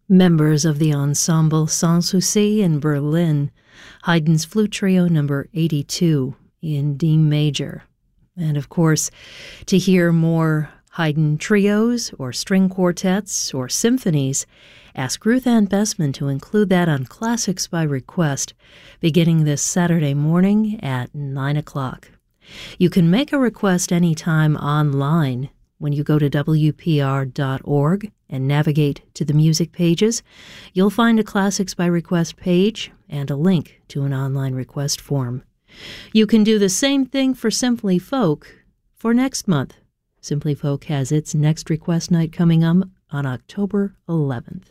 Members of the Ensemble Sans Souci in Berlin, Haydn's Flute Trio number 82 in D major. And of course, to hear more Haydn trios or string quartets or symphonies, ask Ruth Ann Bessman to include that on Classics by Request, beginning this Saturday morning at 9 o'clock. You can make a request anytime online when you go to WPR.org and navigate to the music pages. You'll find a Classics by Request page and a link to an online request form. You can do the same thing for Simply Folk for next month. Simply Folk has its next request night coming up on October 11th.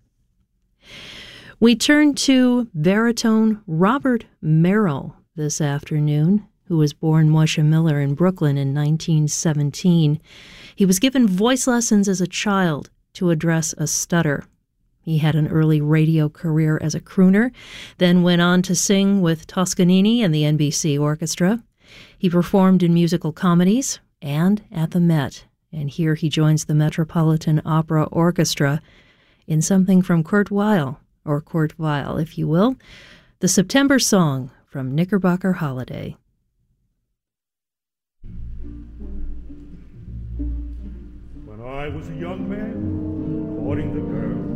We turn to baritone Robert Merrill this afternoon, who was born Moishe Miller in Brooklyn in 1917. He was given voice lessons as a child to address a stutter. He had an early radio career as a crooner, then went on to sing with Toscanini and the NBC Orchestra. He performed in musical comedies and at the Met, and here he joins the Metropolitan Opera Orchestra in something from Kurt Weill, or Kurt Weill, if you will, the September Song from Knickerbocker Holiday. When I was a young man, courting the girl